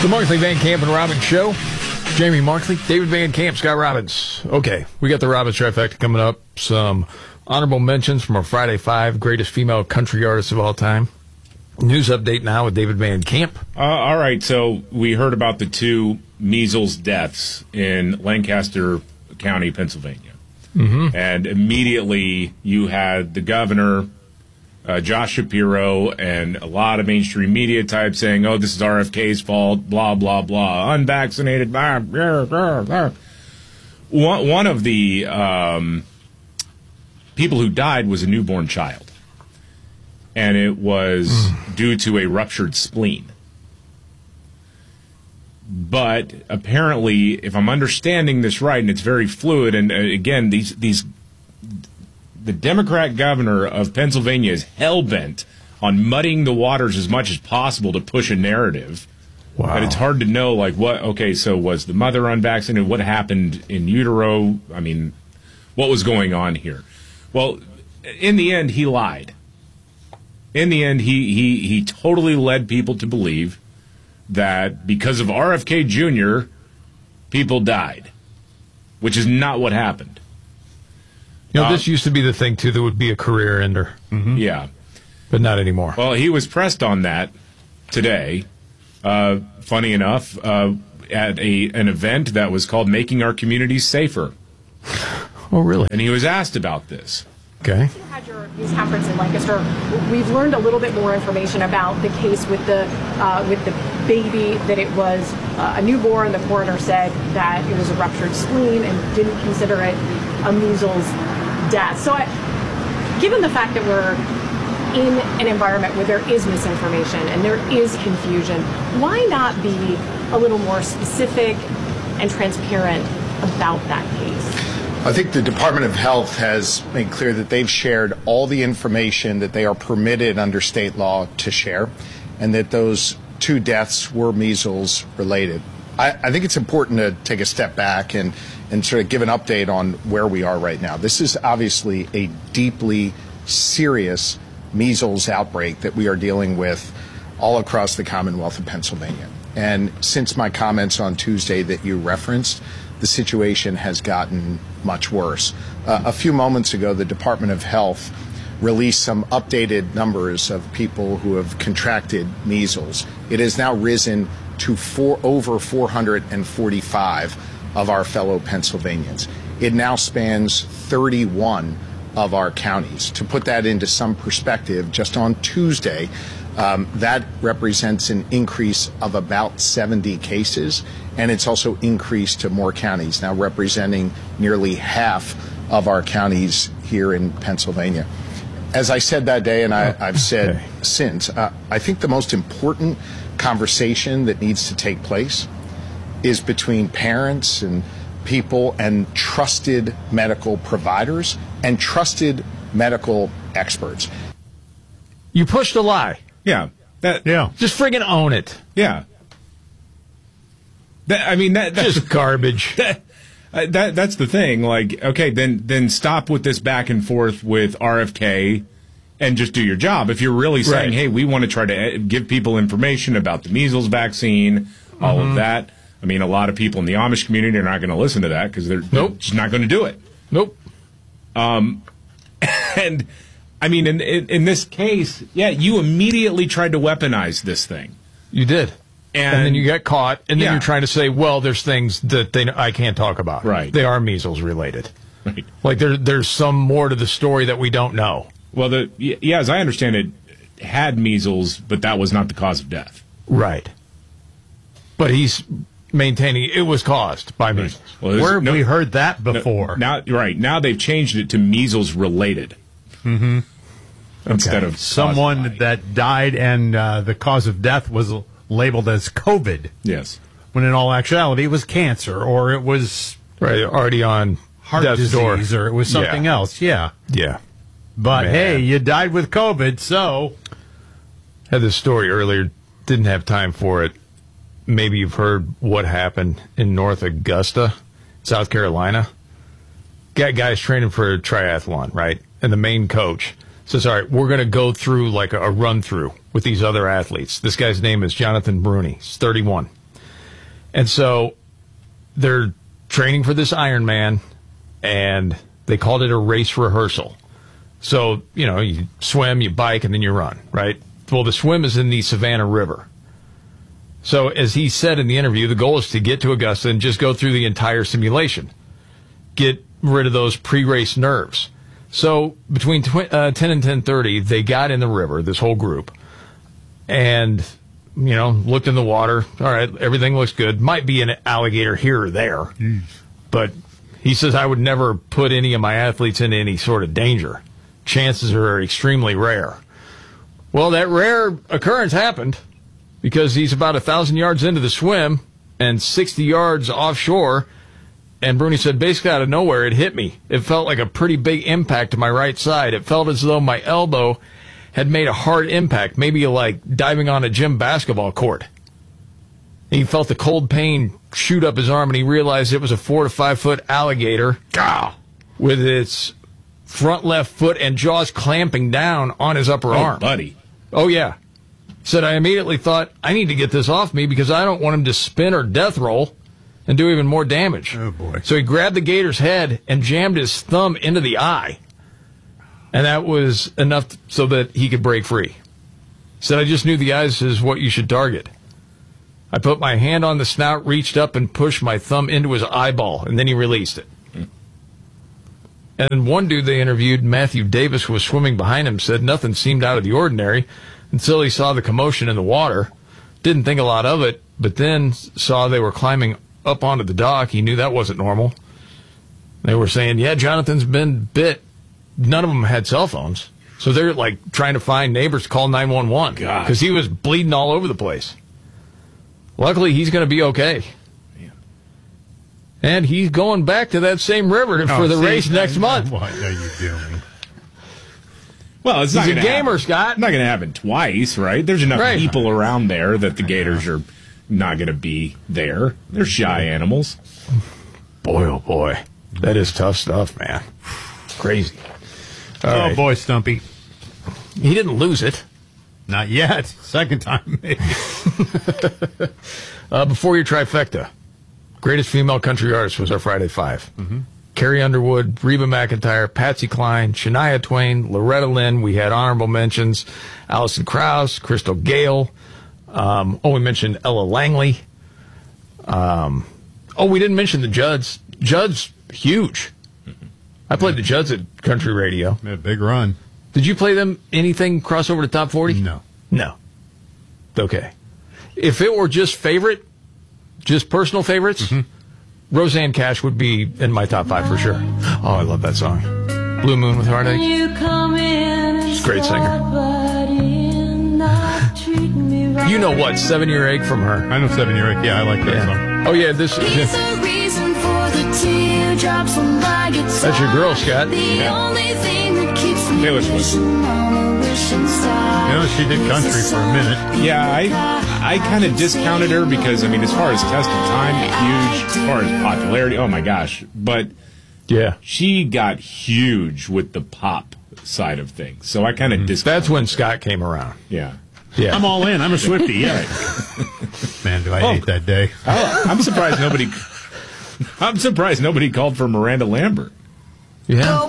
The Markley, Van Camp, and Robbins Show. Jamie Markley, David Van Camp, Scott Robbins. Okay, we got the Robbins trifecta coming up. Some honorable mentions from our Friday 5 greatest female country artists of all time. News update now with David Van Camp. All right, so we heard about the 2 measles deaths in Lancaster County, Pennsylvania. Mm-hmm. And immediately you had the governor, Josh Shapiro, and a lot of mainstream media types saying, oh, this is RFK's fault, blah, blah, blah, unvaccinated, blah, blah, blah, blah. One of the people who died was a newborn child, and it was due to a ruptured spleen. But apparently, if I'm understanding this right, and it's very fluid, and again, the Democrat governor of Pennsylvania is hell-bent on muddying the waters as much as possible to push a narrative. Wow. But it's hard to know, like, so was the mother unvaccinated? What happened in utero? I mean, what was going on here? Well, in the end, he lied. In the end, he totally led people to believe that because of RFK Jr., people died, which is not what happened. You know, this used to be the thing, too, that would be a career ender. Mm-hmm. Yeah. But not anymore. Well, he was pressed on that today, funny enough, at an event that was called Making Our Communities Safer. Oh, really? And he was asked about this. Okay. You had your news conference in Lancaster. We've learned a little bit more information about the case with the baby, that it was a newborn. The coroner said that it was a ruptured spleen and didn't consider it a measles death. So given the fact that we're in an environment where there is misinformation and there is confusion, why not be a little more specific and transparent about that case? I think the Department of Health has made clear that they've shared all the information that they are permitted under state law to share, and that those 2 deaths were measles related. I think it's important to take a step back and sort of give an update on where we are right now. This is obviously a deeply serious measles outbreak that we are dealing with all across the Commonwealth of Pennsylvania. And since my comments on Tuesday that you referenced, the situation has gotten much worse. A few moments ago, the Department of Health released some updated numbers of people who have contracted measles. It has now risen to over 445 of our fellow Pennsylvanians. It now spans 31 of our counties. To put that into some perspective, just on Tuesday, that represents an increase of about 70 cases, and it's also increased to more counties, now representing nearly half of our counties here in Pennsylvania. As I said that day, and I've said since, I think the most important conversation that needs to take place is between parents and people and trusted medical providers and trusted medical experts. You pushed a lie. Yeah. Just friggin' own it. Yeah. That's just garbage. That's the thing. Like, okay, then stop with this back and forth with RFK and just do your job. If you're really saying, right, hey, we want to try to give people information about the measles vaccine, all of that. I mean, a lot of people in the Amish community are not going to listen to that because they're just not going to do it. Nope. And I mean, in this case, you immediately tried to weaponize this thing. You did. And then you got caught, and then you're trying to say, well, there's things that I can't talk about. Right. They are measles related. Right. Like there's some more to the story that we don't know. Well, as I understand it, had measles, but that was not the cause of death. Right. But he's maintaining it was caused by measles. Well, where have we heard that before? Now they've changed it to measles related. Mm-hmm. Instead of someone that died and the cause of death was labeled as COVID. Yes. When in all actuality it was cancer, or it was already on heart disease, or it was something else. Yeah. Yeah. But hey, you died with COVID, so had this story earlier, didn't have time for it. Maybe you've heard what happened in North Augusta, South Carolina. Got guys training for a triathlon, right? And the main coach says, all right, we're going to go through like a run-through with these other athletes. This guy's name is Jonathan Bruni. He's 31. And so they're training for this Ironman, and they called it a race rehearsal. So, you swim, you bike, and then you run, right? Well, the swim is in the Savannah River. So, as he said in the interview, the goal is to get to Augusta and just go through the entire simulation. Get rid of those pre-race nerves. So, between 10 and 10:30, they got in the river, this whole group, and, looked in the water. All right, everything looks good. Might be an alligator here or there. But he says, I would never put any of my athletes in any sort of danger. Chances are extremely rare. Well, that rare occurrence happened because he's about 1,000 yards into the swim and 60 yards offshore. And Bruni said, basically out of nowhere, it hit me. It felt like a pretty big impact to my right side. It felt as though my elbow had made a hard impact, maybe like diving on a gym basketball court. He felt the cold pain shoot up his arm, and he realized it was a 4 to 5 foot alligator with its front left foot and jaws clamping down on his upper arm. Buddy. Oh, yeah. Said, I immediately thought, I need to get this off me because I don't want him to spin or death roll and do even more damage. Oh, boy. So he grabbed the gator's head and jammed his thumb into the eye. And that was enough so that he could break free. Said, I just knew the eyes is what you should target. I put my hand on the snout, reached up, and pushed my thumb into his eyeball, and then he released it. And one dude they interviewed, Matthew Davis, was swimming behind him, said nothing seemed out of the ordinary until he saw the commotion in the water. Didn't think a lot of it, but then saw they were climbing up onto the dock. He knew that wasn't normal. They were saying, yeah, Jonathan's been bit. None of them had cell phones. So they're like trying to find neighbors to call 911 because he was bleeding all over the place. Luckily, he's going to be okay. And he's going back to that same river for the race next month. What are you doing? Well, it's He's not a gamer, Scott. Not going to happen twice, right? There's enough people around there that the gators are not going to be there. They're shy animals. Boy, oh boy. That is tough stuff, man. Crazy. All right. Boy, Stumpy. He didn't lose it. Not yet. Second time, maybe. Before your trifecta, greatest female country artist was our Friday Five. Mm-hmm. Carrie Underwood, Reba McEntire, Patsy Cline, Shania Twain, Loretta Lynn. We had honorable mentions. Alison Krauss, Crystal Gale. We mentioned Ella Langley. We didn't mention the Judds. Judds, huge. I played the Judds at country radio. A big run. Did you play them anything crossover to top 40? No. Okay. If it were just personal favorites, Roseanne Cash would be in my top 5 for sure. Oh, I love that song. Blue Moon with Heartache. She's a great singer. You know what? 7-Year Egg from her. I know 7-Year Egg. Yeah, I like that song. Oh, yeah. That's your girl, Scott. Taylor Swift. She did country for a minute. Yeah, I kind of discounted her because, as far as test of time, huge. As far as popularity, oh my gosh. But yeah, she got huge with the pop side of things. So I kind of discounted That's when Scott came around. Yeah. I'm all in. I'm a Swiftie, yeah. Man, do I hate that day. I'm surprised nobody called for Miranda Lambert. Yeah.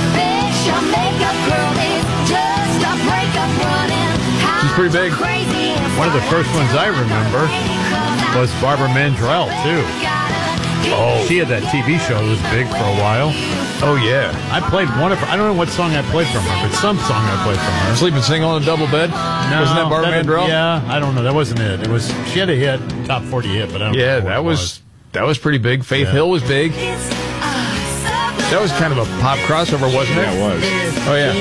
She's pretty big. One of the first ones I remember was Barbara Mandrell, too. Oh, she had that TV show that was big for a while. Oh, yeah. I played one of her. I don't know what song I played from her, but some song I played from her. Sleep and Sing on a Double Bed? No, wasn't that Barbara Mandrell? Yeah, I don't know. That wasn't it. It was. She had a hit, top 40 hit, but I don't know what that was pretty big. Faith Hill was big. That was kind of a pop crossover, wasn't it? Yeah, it was. Oh, yeah.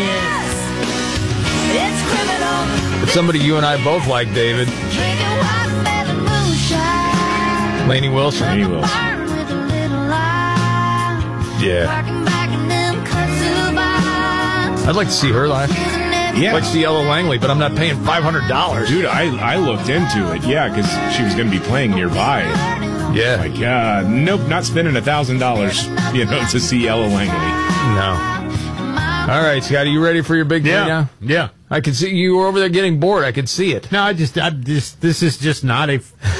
But somebody you and I both like, David. Lainey Wilson. Yeah. I'd like to see her live. Yeah. I'd like to see Ella Langley, but I'm not paying $500. Dude, I looked into it. Yeah, because she was going to be playing nearby. Yeah. Like, nope, not spending $1,000, to see Ella Langley. No. All right, Scott, are you ready for your big day now? Yeah. I could see you were over there getting bored. I could see it. No, this is just not a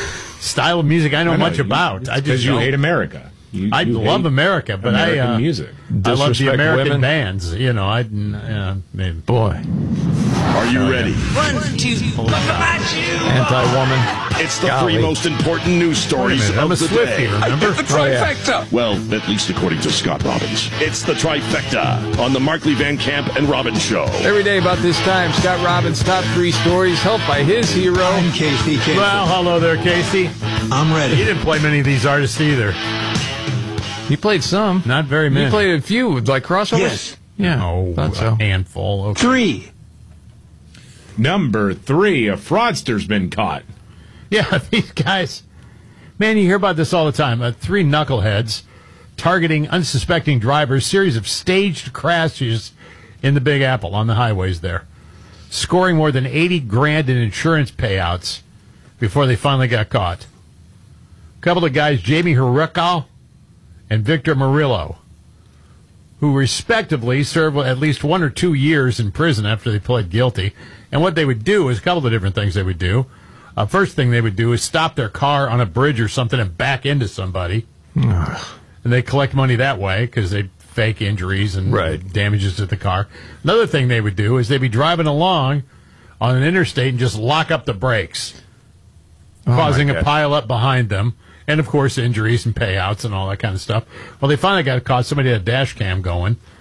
style of music I know much about. I just because you hate America. I love hate America, but American music. I love the Disrespect American women. bands. You know, maybe. Boy, Are you ready? 1, 2, anti-woman. It's the Golly. three most important news Wait a stories minute, of I'm a the Swiftie, day. remember? trifecta. Well, at least according to Scott Robbins. It's the trifecta on the Markley Van Camp and Robbins Show. Every day about this time, Scott Robbins' top 3 stories, helped by his hero. I'm Casey. Well, hello there, Casey. I'm You ready. didn't play many of these artists either. He played some. Not very many. He played a few, like crossovers. Yes. Yeah. Oh, thought so. a handful. Okay. 3. Number 3, a fraudster's been caught. Yeah, these guys. Man, you hear about this all the time. 3 knuckleheads targeting unsuspecting drivers, series of staged crashes in the Big Apple on the highways there, scoring more than $80,000 in insurance payouts before they finally got caught. A couple of guys, Jamie Hiroko and Victor Murillo, who respectively served at least 1 or 2 years in prison after they pled guilty. And what they would do is a couple of different things they would do. First thing they would do is stop their car on a bridge or something and back into somebody. And they collect money that way because they fake injuries and Right. damages to the car. Another thing they would do is they'd be driving along on an interstate and just lock up the brakes, causing a God. pile up behind them. And, of course, injuries and payouts and all that kind of stuff. Well, they finally got caught. Somebody had a dash cam going.